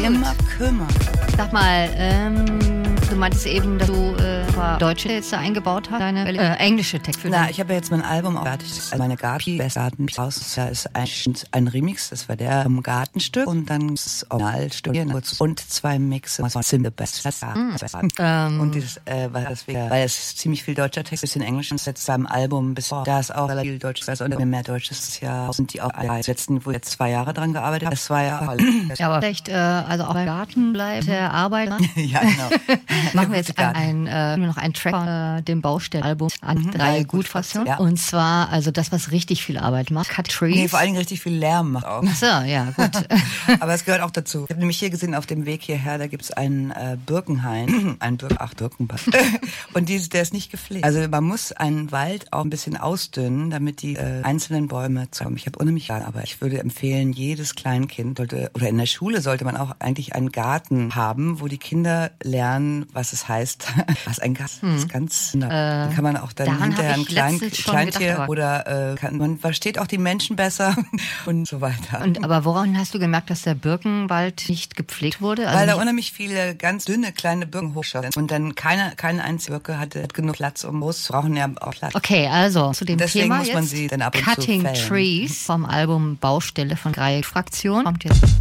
Immer kümmern. Sag mal, du meintest eben, dass du deutsche Texte eingebaut hast, deine englische Texte. Na, ich habe ja jetzt mein Album auch fertig. Meine Garten raus. Da ist ein Remix, das war der Gartenstück und dann das Originalstück und 2 Mixe. Simple Best. Und dieses, weil es ziemlich viel deutscher Text, bisschen Englisch und jetzt am Album da ist auch relativ viel Deutsch, und mehr deutsches Jahr sind die auch alle letzten, wo ich jetzt 2 Jahre dran gearbeitet habe. Das war ja ja, aber vielleicht, also auch beim Garten bleibt der Arbeiter. Ja, genau. Machen wir jetzt noch einen Track von dem Baustellenalbum an 3 Gutfassungen. Ja. Und zwar, also das, was richtig viel Arbeit macht, Cut Trees. Nee, vor allen Dingen richtig viel Lärm macht auch. Ach so, ja, gut. Aber es gehört auch dazu. Ich habe nämlich hier gesehen, auf dem Weg hierher, da gibt's einen Birkenhain. Birkenbach. Und der ist nicht gepflegt. Also man muss einen Wald auch ein bisschen ausdünnen, damit die einzelnen Bäume kommen. Ich habe unheimlich gerne, aber ich würde empfehlen, jedes Kleinkind sollte, oder in der Schule sollte man auch eigentlich einen Garten haben, wo die Kinder lernen, was es heißt, was ein Garten ist. Ganz, dann kann man auch dann hinterher ein Kleintier oder man versteht auch die Menschen besser und so weiter. Aber woran hast du gemerkt, dass der Birkenwald nicht gepflegt wurde? Weil da unheimlich viele ganz dünne kleine Birken hochschossen und dann keine einzige Birke hat genug Platz, um groß zu brauchen ja auch Platz. Okay, also zu dem Deswegen Thema muss man jetzt sie dann ab und Cutting zu fällen. Trees vom Album Baustelle von Greie Fraktion kommt jetzt.